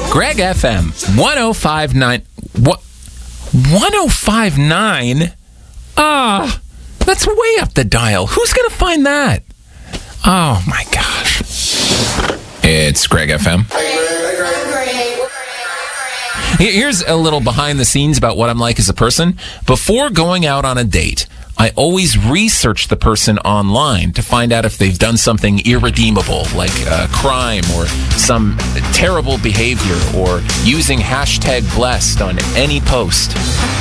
Greg FM 1059. What? 1059? Ah, that's way up the dial. Who's going to find that? Oh my gosh. It's Greg FM. Here's a little behind the scenes about what I'm like as a person. Before going out on a date, I always research the person online to find out if they've done something irredeemable, like a crime or some terrible behavior, or using hashtag blessed on any post.